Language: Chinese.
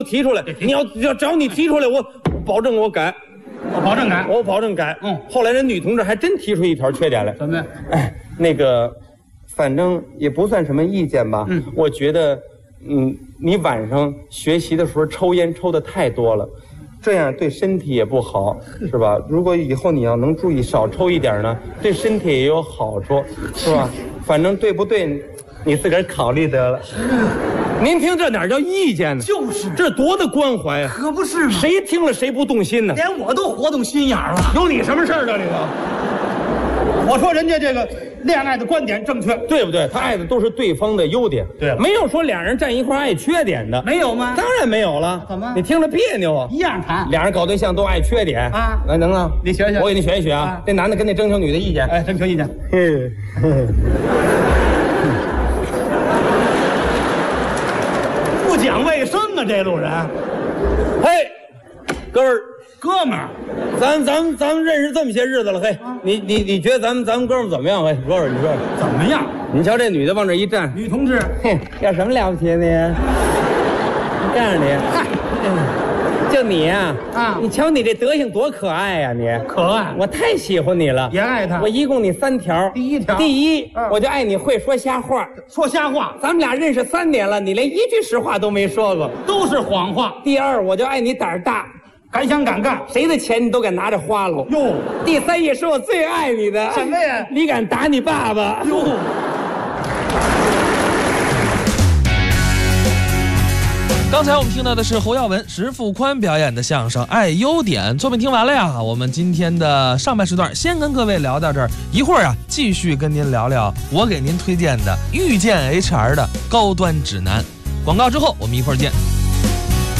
提出来，你要只要你提出来，我保证我改， 我保证改， 我保证改。后来人女同志还真提出一条缺点来， 怎么呀？ 哎，那个，反正也不算什么意见吧。我觉得，你晚上学习的时候抽烟抽的太多了，这样对身体也不好，是吧？如果以后你要能注意少抽一点呢，对身体也有好处，是吧？反正对不对，你自个儿考虑得了。您听这哪叫意见呢？ 就是这多大关怀啊！ 可不是吗？ 谁听了谁不动心呢？ 连我都活动心眼儿了。 有你什么事儿这里头？ 我说人家这个恋爱的观点正确， 对不对？他爱的都是对方的优点， 对了没有说俩人站一块儿爱缺点的， 没有吗？ 当然没有了。 怎么你听着别扭啊？ 一样谈。 俩人搞对象都爱缺点啊来，能啊？ 你学学我给你学一学啊啊。 这男的跟那征求女的意见， 哎，征求意见。不讲卫生啊，这路人。 嘿，哥们儿， 哥们儿， 咱们认识这么些日子了，嘿，你觉得咱们哥们儿怎么样？嘿，哥们儿，你说怎么样？ 你瞧这女的往这一站， 女同志， 嘿，有什么了不起的你？我告诉你，就你呀，你瞧你这德行多可爱呀，你可爱， 我太喜欢你了， 也爱他。 我一共你3条。 第一条， 第一，我就爱你会说瞎话。 说瞎话， 咱们俩认识3年了，你连一句实话都没说过， 都是谎话。 第二，我就爱你胆儿大， 敢想敢干， 谁的钱你都敢拿着花喽。 哟， 第三，也是我最爱你的。 什么呀？ 你敢打你爸爸？ 哟。 刚才我们听到的是侯耀文、石富宽表演的相声《爱优点》。作品听完了呀，我们今天的上半时段先跟各位聊到这儿，一会儿啊继续跟您聊聊我给您推荐的遇见 HR 的高端指南。广告之后我们一会儿见。